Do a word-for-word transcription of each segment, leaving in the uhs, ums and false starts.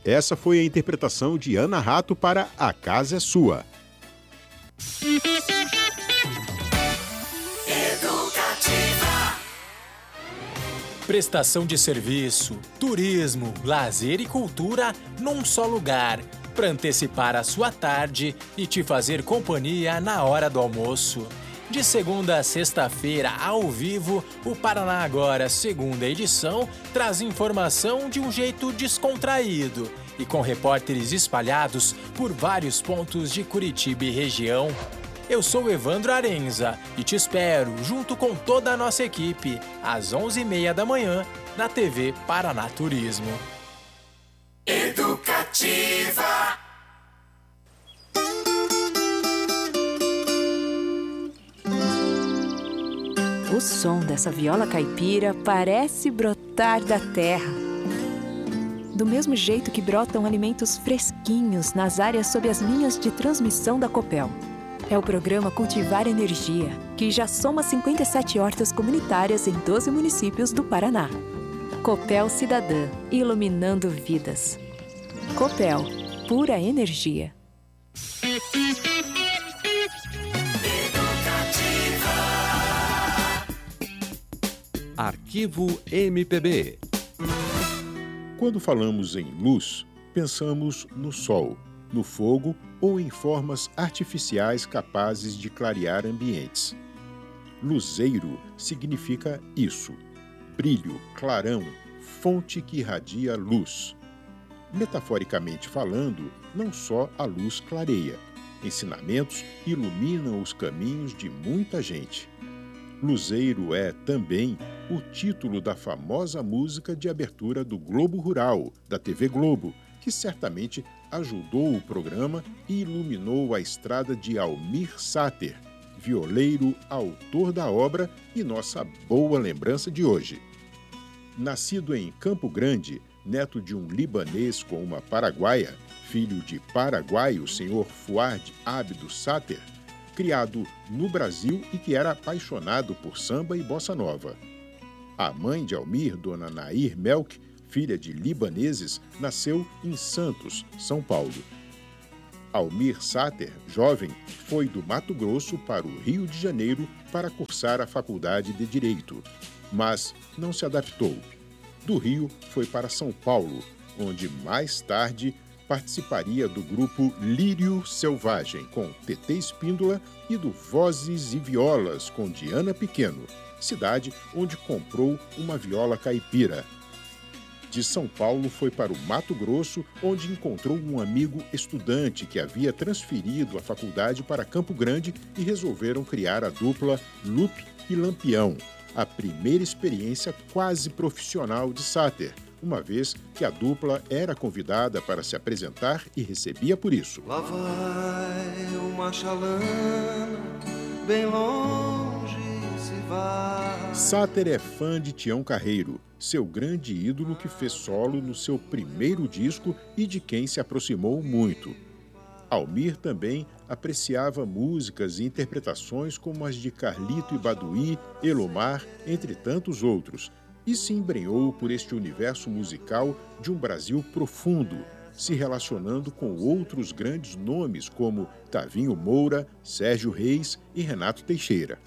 Essa foi a interpretação de Ana Rato para A Casa é Sua. Educativa. Prestação de serviço, turismo, lazer e cultura num só lugar, para antecipar a sua tarde e te fazer companhia na hora do almoço. De segunda a sexta-feira, ao vivo, o Paraná Agora, segunda edição, traz informação de um jeito descontraído e com repórteres espalhados por vários pontos de Curitiba e região. Eu sou Evandro Arenza e te espero, junto com toda a nossa equipe, às onze e meia da manhã, na T V Paraná Turismo. Educativa. O som dessa viola caipira parece brotar da terra. Do mesmo jeito que brotam alimentos fresquinhos nas áreas sob as linhas de transmissão da Copel. É o programa Cultivar Energia, que já soma cinquenta e sete hortas comunitárias em doze municípios do Paraná. Copel Cidadã, iluminando vidas. Copel, pura energia. Arquivo M P B. Quando falamos em luz, pensamos no sol, no fogo ou em formas artificiais capazes de clarear ambientes. Luzeiro significa isso: brilho, clarão, fonte que irradia luz. Metaforicamente falando, não só a luz clareia, ensinamentos iluminam os caminhos de muita gente. Luzeiro é, também, o título da famosa música de abertura do Globo Rural, da T V Globo, que certamente ajudou o programa e iluminou a estrada de Almir Sater, violeiro, autor da obra e nossa boa lembrança de hoje. Nascido em Campo Grande, neto de um libanês com uma paraguaia, filho de paraguaio senhor Fuad Abdo Sater, criado no Brasil e que era apaixonado por samba e bossa nova. A mãe de Almir, dona Nair Melk, filha de libaneses, nasceu em Santos, São Paulo. Almir Sater, jovem, foi do Mato Grosso para o Rio de Janeiro para cursar a faculdade de Direito, mas não se adaptou. Do Rio foi para São Paulo, onde mais tarde participaria do grupo Lírio Selvagem, com Tetê Espíndola, e do Vozes e Violas, com Diana Pequeno, cidade onde comprou uma viola caipira. De São Paulo foi para o Mato Grosso, onde encontrou um amigo estudante que havia transferido a faculdade para Campo Grande e resolveram criar a dupla Lupe e Lampião, a primeira experiência quase profissional de Sater, uma vez que a dupla era convidada para se apresentar e recebia por isso. Lá vai uma chalana, bem longe se vai. Sater é fã de Tião Carreiro, seu grande ídolo que fez solo no seu primeiro disco e de quem se aproximou muito. Almir também apreciava músicas e interpretações como as de Carlito e Baduí, Elomar, entre tantos outros, e se embrenhou por este universo musical de um Brasil profundo, se relacionando com outros grandes nomes como Tavinho Moura, Sérgio Reis e Renato Teixeira.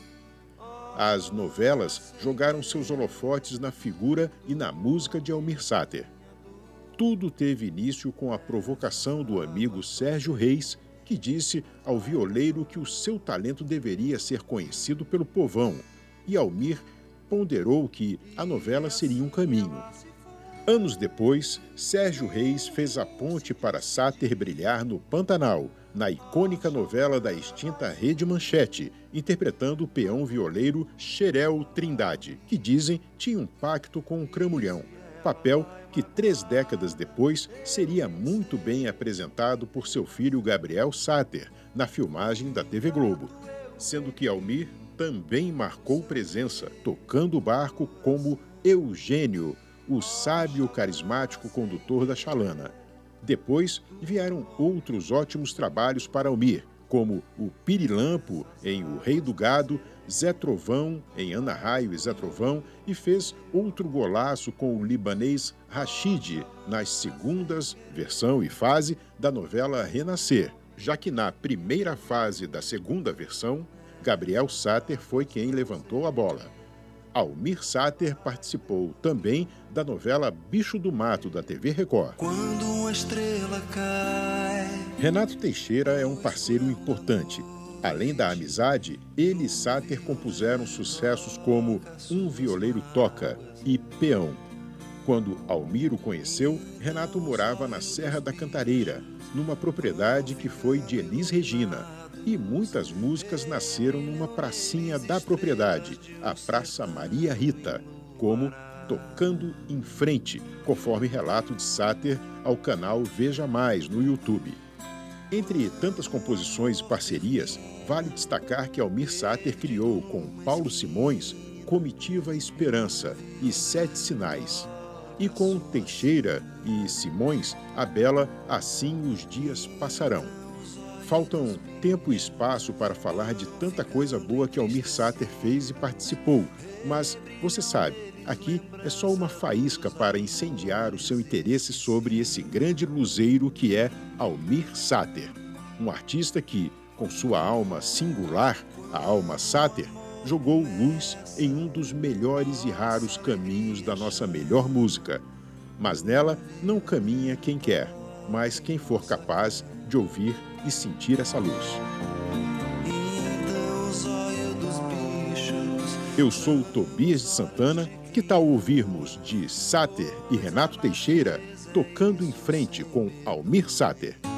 As novelas jogaram seus holofotes na figura e na música de Almir Sater. Tudo teve início com a provocação do amigo Sérgio Reis, que disse ao violeiro que o seu talento deveria ser conhecido pelo povão, e Almir ponderou que a novela seria um caminho. Anos depois, Sérgio Reis fez a ponte para Sater brilhar no Pantanal, na icônica novela da extinta Rede Manchete, interpretando o peão violeiro Xerel Trindade, que dizem tinha um pacto com o Cramulhão, papel que três décadas depois seria muito bem apresentado por seu filho Gabriel Sater, na filmagem da T V Globo, sendo que Almir também marcou presença, tocando o barco como Eugênio, o sábio carismático condutor da chalana. Depois vieram outros ótimos trabalhos para Almir, como o Pirilampo em O Rei do Gado, Zé Trovão em Ana Raio e Zé Trovão e fez outro golaço com o libanês Rashid nas segundas, versão e fase, da novela Renascer, já que na primeira fase da segunda versão, Gabriel Sáter foi quem levantou a bola. Almir Sáter participou também da novela Bicho do Mato, da T V Record. Quando uma estrela cai. Renato Teixeira é um parceiro importante. Além da amizade, ele e Sáter compuseram sucessos como Um Violeiro Toca e Peão. Quando Almir o conheceu, Renato morava na Serra da Cantareira, numa propriedade que foi de Elis Regina. E muitas músicas nasceram numa pracinha da propriedade, a Praça Maria Rita, como Tocando em Frente, conforme relato de Sáter ao canal Veja Mais no YouTube. Entre tantas composições e parcerias, vale destacar que Almir Sáter criou com Paulo Simões Comitiva Esperança e Sete Sinais, e com Teixeira e Simões a bela Assim os Dias Passarão. Faltam tempo e espaço para falar de tanta coisa boa que Almir Sáter fez e participou, mas você sabe, aqui é só uma faísca para incendiar o seu interesse sobre esse grande luzeiro que é Almir Sáter, um artista que, com sua alma singular, a alma Sáter, jogou luz em um dos melhores e raros caminhos da nossa melhor música. Mas nela não caminha quem quer, mas quem for capaz de ouvir e sentir essa luz. Eu sou o Tobias de Santana. Que tal ouvirmos de Sáter e Renato Teixeira Tocando em Frente com Almir Sáter?